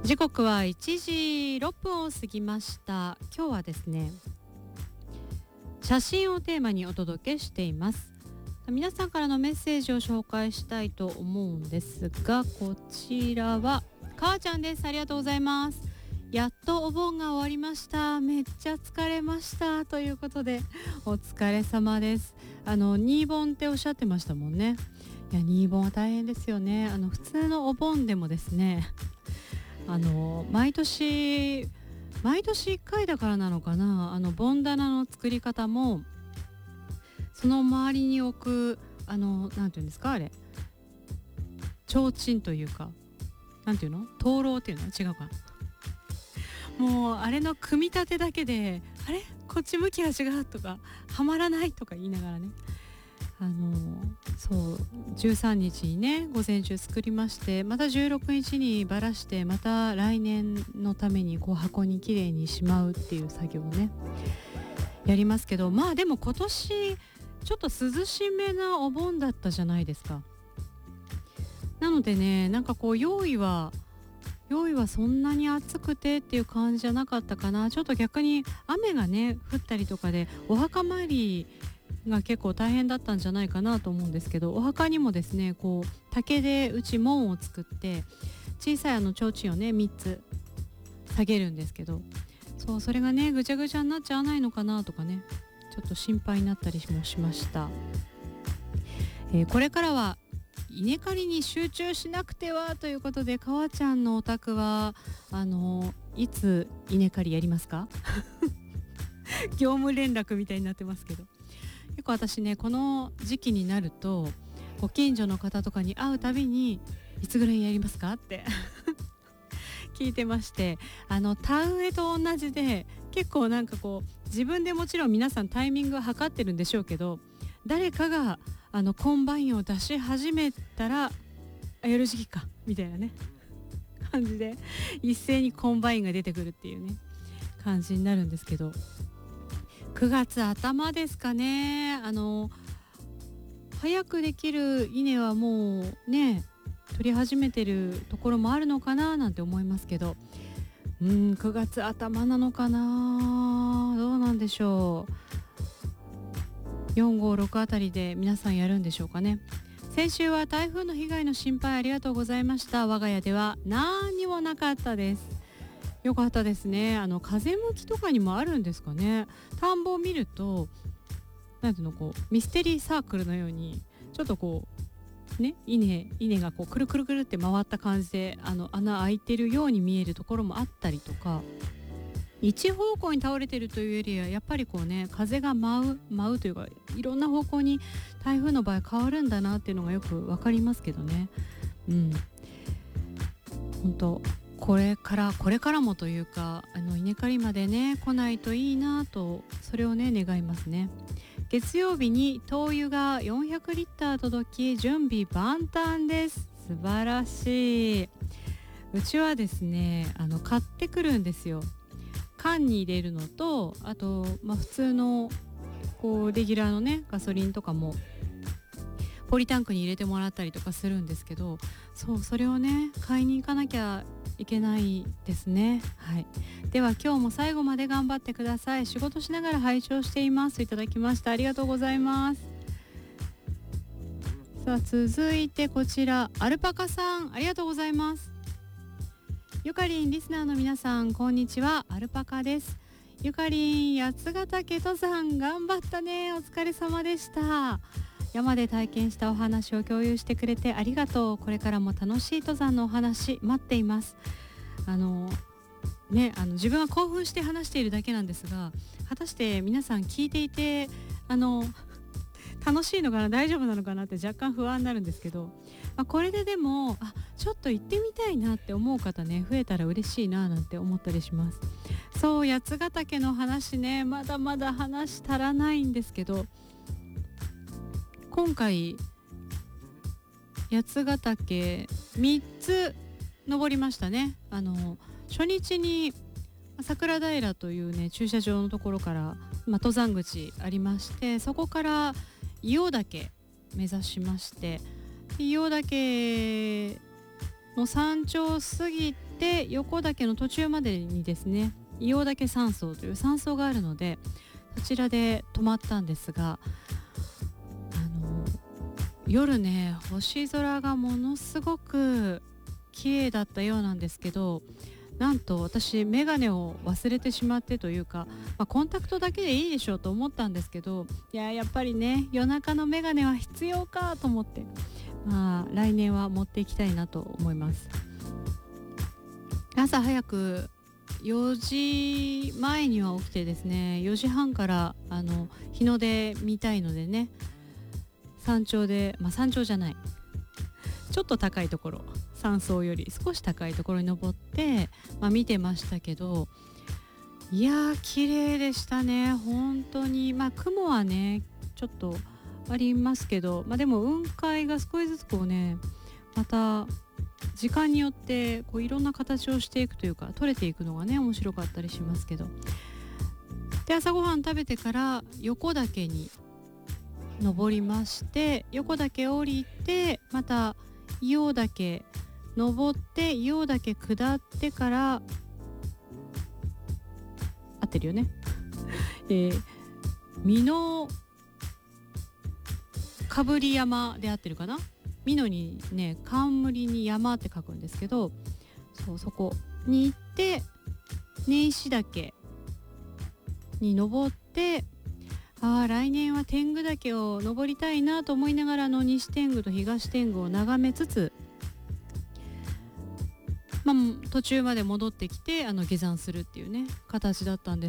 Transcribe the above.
時刻は1時6分を過ぎました。今日はですね、写真をテーマにお届けしています。皆さんからのメッセージを紹介したいと思うんですが、こちらはかーちゃんです。ありがとうございます。やっとお盆が終わりました。めっちゃ疲れましたということで、お疲れ様です。新盆っておっしゃってましたもんね。いや、新盆は大変ですよね。普通のお盆でもですね、毎年1回だからなのかな、盆棚の作り方も、その周りに置くなんていうんですか、あれ提灯というか、なんていうの、灯籠っていうの違うかな、もうあれの組み立てだけで、あれこっち向きが違うとか、はまらないとか言いながらね、そう13日にね午前中作りまして、また16日にばらして、また来年のためにこう箱にきれいにしまうっていう作業をねやりますけど、まあでも今年ちょっと涼しめなお盆だったじゃないですか。なのでね、なんかこう用意はそんなに暑くてっていう感じじゃなかったかな。ちょっと逆に雨がね降ったりとかで、お墓参りが結構大変だったんじゃないかなと思うんですけど、お墓にもですね、こう竹でうち門を作って、小さい提灯をね3つ下げるんですけど、それがねぐちゃぐちゃになっちゃわないのかなとかね、ちょっと心配になったりもしました。これからは稲刈りに集中しなくてはということで、かわちゃんのお宅はいつ稲刈りやりますか？業務連絡みたいになってますけど、結構私ねこの時期になると、ご近所の方とかに会うたびに、いつぐらいやりますかって聞いてまして、田植えと同じで、結構なんかこう自分でもちろん皆さんタイミングは測ってるんでしょうけど、誰かがコンバインを出し始めたら、やる時期かみたいなね感じで、一斉にコンバインが出てくるっていうね感じになるんですけど、9月頭ですかね。早くできる稲はもうね取り始めてるところもあるのかななんて思いますけど、9月頭なのかな、どうなんでしょう。456あたりで皆さんやるんでしょうかね。先週は台風の被害の心配ありがとうございました。我が家では何にもなかったです。よかったですね。風向きとかにもあるんですかね。田んぼを見ると、なんていうの、こうミステリーサークルのように、ちょっとこうね、稲がこうくるくるくるって回った感じで、穴開いてるように見えるところもあったりとか、一方向に倒れてるというよりは、やっぱりこうね風が舞うというか、いろんな方向に台風の場合変わるんだなっていうのがよくわかりますけどね。本当これからもというか、稲刈りまでね来ないといいなと、それをね願いますね。月曜日に灯油が400リッター届き、準備万端です。素晴らしい。うちはですね買ってくるんですよ。缶に入れるのと、あと、普通のこうレギュラーのねガソリンとかもポリタンクに入れてもらったりとかするんですけど、それをね買いに行かなきゃいけないですね。はい。では今日も最後まで頑張ってください。仕事しながら拝聴しています。いただきました。ありがとうございます。さあ続いてこちら、アルパカさんありがとうございます。ゆかりんリスナーの皆さんこんにちは、アルパカです。ゆかりん、八ヶ岳登山頑張ったね、お疲れ様でした。山で体験したお話を共有してくれてありがとう。これからも楽しい登山のお話待っています。自分は興奮して話しているだけなんですが、果たして皆さん聞いていて楽しいのかな、大丈夫なのかなって若干不安になるんですけど、これででもちょっと行ってみたいなって思う方ね増えたら嬉しいななんて思ったりします。そう、八ヶ岳の話ね、まだまだ話足らないんですけど、今回八ヶ岳3つ登りましたね。初日に桜平というね駐車場のところから、登山口ありまして、そこから伊予岳目指しまして、伊予岳の山頂を過ぎって横岳の途中までにですね、硫黄岳山荘という山荘があるので、そちらで泊まったんですが、夜ね、星空がものすごく綺麗だったようなんですけど、なんと私メガネを忘れてしまってというか、コンタクトだけでいいでしょうと思ったんですけど、やっぱりね、夜中のメガネは必要かと思って、来年は持っていきたいなと思います。朝早く4時前には起きてですね、4時半から日の出見たいのでね、山頂で、山頂じゃない、ちょっと高いところ、山荘より少し高いところに登って、見てましたけど、いやー綺麗でしたね、本当に。雲はねちょっとありますけど、でも雲海が少しずつこうね、また時間によってこういろんな形をしていくというか、取れていくのがね面白かったりしますけど。で、朝ごはん食べてから横岳に登りまして、横岳降りて、また硫黄岳登って硫黄岳下ってから、合ってるよね美濃かぶり山で合ってるかな。美濃にね、冠に山って書くんですけど、そこに行って根石岳に登って、来年は天狗岳を登りたいなと思いながら、西天狗と東天狗を眺めつつ、途中まで戻ってきて下山するっていうね形だったんです